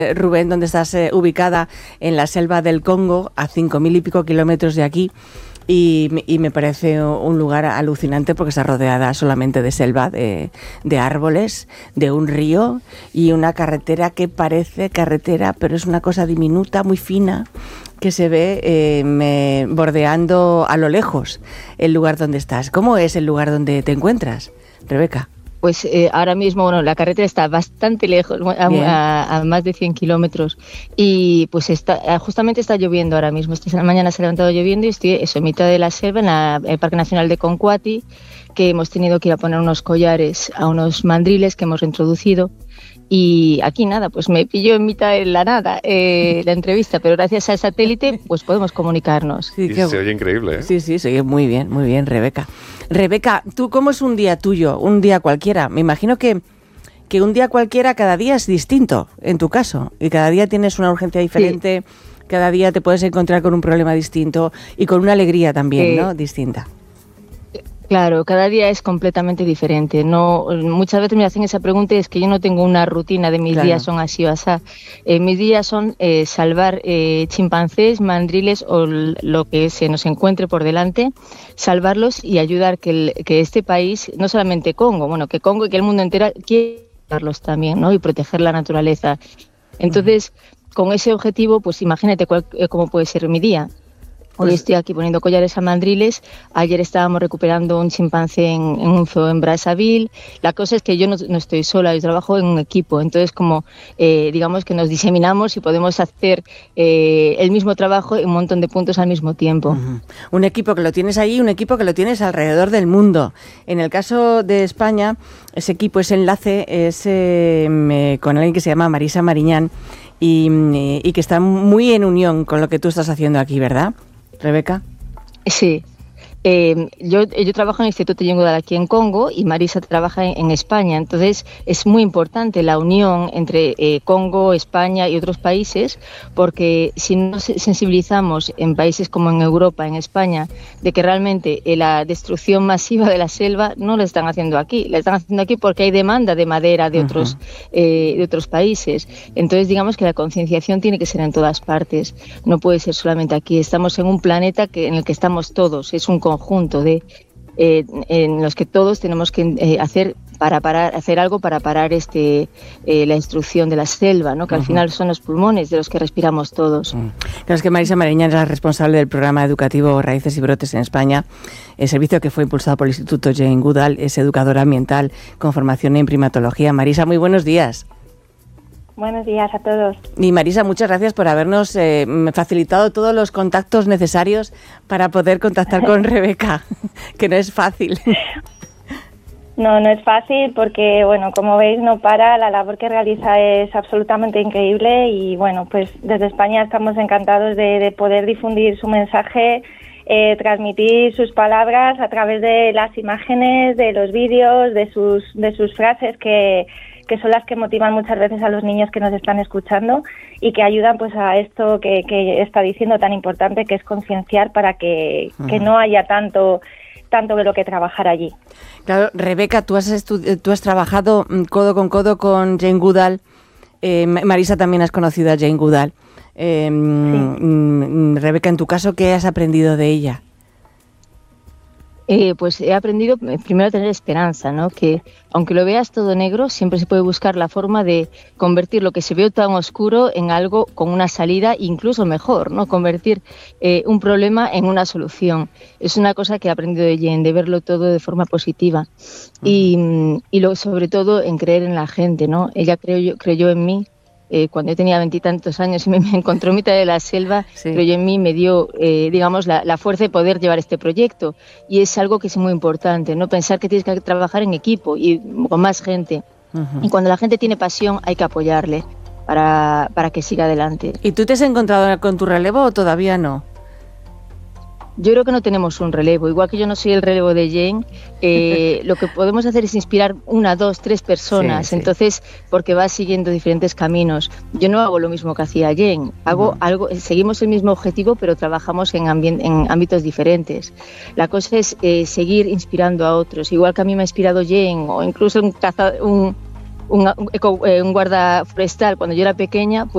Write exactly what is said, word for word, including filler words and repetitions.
Rubén, donde estás eh, ubicada en la selva del Congo, a cinco mil y pico kilómetros de aquí, y, y me parece un lugar alucinante porque está rodeada solamente de selva, de, de árboles, de un río y una carretera que parece carretera, pero es una cosa diminuta, muy fina, que se ve eh, me, bordeando a lo lejos el lugar donde estás. ¿Cómo es el lugar donde te encuentras, Rebeca? Pues eh, ahora mismo, bueno, la carretera está bastante lejos, a, a, a más de cien kilómetros, y pues está, justamente está lloviendo ahora mismo. Esta mañana se ha levantado lloviendo y estoy eso, en mitad de la selva, en la, el Parque Nacional de Concuati, que hemos tenido que ir a poner unos collares a unos mandriles que hemos reintroducido. Y aquí nada, pues me pilló en mitad de la nada eh, la entrevista, pero gracias al satélite pues podemos comunicarnos. Sí, que, se oye increíble, ¿eh? Sí, sí, se oye muy bien, muy bien, Rebeca. Rebeca, ¿tú cómo es un día tuyo, un día cualquiera? Me imagino que, que un día cualquiera cada día es distinto, en tu caso, y cada día tienes una urgencia diferente, sí. Cada día te puedes encontrar con un problema distinto y con una alegría también, sí. ¿no? Distinta. Claro, cada día es completamente diferente. No, muchas veces me hacen esa pregunta y es que yo no tengo una rutina de mis claro. días son así o así. Eh, mis días son eh, salvar eh, chimpancés, mandriles o lo que se nos encuentre por delante, salvarlos y ayudar que, el, que este país, no solamente Congo, bueno, que Congo y que el mundo entero quiere ayudarlos también, ¿no? Y proteger la naturaleza. Entonces, uh-huh. con ese objetivo, pues imagínate cuál, cómo puede ser mi día. Hoy estoy aquí poniendo collares a mandriles. Ayer estábamos recuperando un chimpancé en, en un zoo en Brazzaville. La cosa es que yo no, no estoy sola, yo trabajo en un equipo. Entonces, como eh, digamos que nos diseminamos y podemos hacer eh, el mismo trabajo en un montón de puntos al mismo tiempo. Uh-huh. Un equipo que lo tienes ahí, un equipo que lo tienes alrededor del mundo. En el caso de España, ese equipo, ese enlace es eh, con alguien que se llama Marisa Mariñán y, y que está muy en unión con lo que tú estás haciendo aquí, ¿verdad, Rebeca? Sí. Eh, yo, yo trabajo en el Instituto Jane Goodall aquí en Congo y Marisa trabaja en, en España. Entonces es muy importante la unión entre eh, Congo, España y otros países, porque si no sensibilizamos en países como en Europa, en España, de que realmente eh, la destrucción masiva de la selva no la están haciendo aquí, la están haciendo aquí porque hay demanda de madera de, uh-huh. otros, eh, de otros países. Entonces digamos que la concienciación tiene que ser en todas partes, no puede ser solamente aquí. Estamos en un planeta que, en el que estamos todos, es un conjunto de eh, en los que todos tenemos que eh, hacer para parar hacer algo para parar este eh, la destrucción de la selva, ¿no? Que uh-huh. al final son los pulmones de los que respiramos todos. Uh-huh. Claro, es que Marisa Mariñán es la responsable del programa educativo Raíces y Brotes en España, el servicio que fue impulsado por el Instituto Jane Goodall. Es educadora ambiental con formación en primatología. Marisa, muy buenos días. Buenos días a todos. Y Marisa, muchas gracias por habernos eh, facilitado todos los contactos necesarios para poder contactar con Rebeca, que no es fácil. No, no es fácil porque, bueno, como veis, no para, la labor que realiza es absolutamente increíble y, bueno, pues desde España estamos encantados de, de poder difundir su mensaje, eh, transmitir sus palabras a través de las imágenes, de los vídeos, de sus, de sus frases que... que son las que motivan muchas veces a los niños que nos están escuchando y que ayudan pues a esto que, que está diciendo tan importante, que es concienciar para que, uh-huh. que no haya tanto tanto de lo que trabajar allí. Claro, Rebeca, tú has, estu- tú has trabajado codo con codo con Jane Goodall, eh, Marisa también has conocido a Jane Goodall. Eh, sí. Rebeca, en tu caso, ¿qué has aprendido de ella? Eh, pues he aprendido primero a tener esperanza, ¿no? Que aunque lo veas todo negro, siempre se puede buscar la forma de convertir lo que se ve tan oscuro en algo con una salida incluso mejor, ¿no? Convertir eh, un problema en una solución. Es una cosa que he aprendido de Jane, de verlo todo de forma positiva. Uh-huh. Y, y lo, sobre todo en creer en la gente, ¿no? Ella creyó, creyó en mí. Eh, cuando yo tenía veintitantos años y me, me encontró en mitad de la selva, sí. creyó en mí, me dio, eh, digamos, la, la fuerza de poder llevar este proyecto. Y es algo que es muy importante, ¿no? Pensar que tienes que trabajar en equipo y con más gente. Uh-huh. Y cuando la gente tiene pasión, hay que apoyarle para, para que siga adelante. ¿Y tú te has encontrado con tu relevo o todavía no? Yo creo que no tenemos un relevo, igual que yo no soy el relevo de Jane, eh, lo que podemos hacer es inspirar una, dos, tres personas, sí, sí. Entonces, porque va siguiendo diferentes caminos. Yo no hago lo mismo que hacía Jane, hago uh-huh. algo, seguimos el mismo objetivo, pero trabajamos en, ambien- en ámbitos diferentes. La cosa es eh, seguir inspirando a otros, igual que a mí me ha inspirado Jane, o incluso un, caza- un, un, un, un guarda forestal cuando yo era pequeña, pues